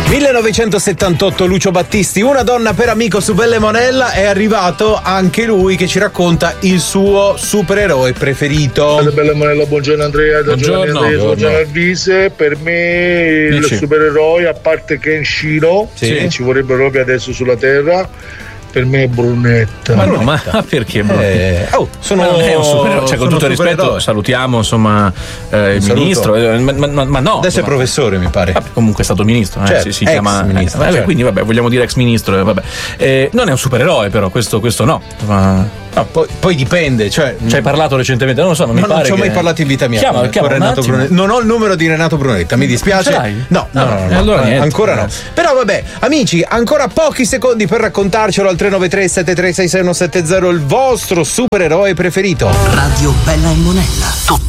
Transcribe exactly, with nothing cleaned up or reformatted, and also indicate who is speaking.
Speaker 1: millenovecentosettantotto, Lucio Battisti, Una donna per amico su Bella e Monella. È arrivato anche lui che ci racconta il suo supereroe preferito.
Speaker 2: Bella e Monella, buongiorno Andrea,
Speaker 3: buongiorno,
Speaker 2: Andrea, buongiorno Alvise. Per me il
Speaker 3: Dici.
Speaker 2: supereroe, a parte Kenshiro,
Speaker 1: Sì.
Speaker 2: che ci vorrebbe proprio adesso sulla terra, per me è Brunetta.
Speaker 3: Ma no, ma perché Brunetta?
Speaker 1: Eh, oh, sono,
Speaker 3: Ma non è un supereroe, cioè, con
Speaker 1: sono
Speaker 3: tutto il rispetto,
Speaker 1: supereroe.
Speaker 3: salutiamo insomma eh, il
Speaker 1: Saluto.
Speaker 3: ministro, eh, ma, ma- ma no.
Speaker 1: Adesso è
Speaker 3: insomma,
Speaker 1: professore, mi pare.
Speaker 3: vabbè, comunque è stato ministro, eh,
Speaker 1: Certo,
Speaker 3: si, si
Speaker 1: ex
Speaker 3: chiama
Speaker 1: ministro,
Speaker 3: eh, vabbè,
Speaker 1: certo.
Speaker 3: quindi vabbè, vogliamo dire ex ministro, eh, vabbè. Eh, non è un supereroe, però, questo, questo no. Ma,
Speaker 1: No, poi, poi dipende, cioè.
Speaker 3: ci hai parlato recentemente, non lo so, non
Speaker 1: No,
Speaker 3: mi
Speaker 1: non
Speaker 3: pare.
Speaker 1: ci ho
Speaker 3: che-
Speaker 1: mai parlato in vita mia
Speaker 3: Chiama,
Speaker 1: con,
Speaker 3: chiama
Speaker 1: con
Speaker 3: un
Speaker 1: Renato
Speaker 3: attimo.
Speaker 1: Brunetta. Non ho il numero di Renato Brunetta, mi dispiace.
Speaker 3: Ce l'hai?
Speaker 1: No, no, no, no,
Speaker 3: e
Speaker 1: no,
Speaker 3: allora
Speaker 1: eh,
Speaker 3: niente.
Speaker 1: ancora no. Però vabbè, amici, ancora pochi secondi per raccontarcelo al tre nove tre sette tre sei sei uno sette zero il vostro supereroe preferito.
Speaker 4: Radio Bella e Monella. Tutto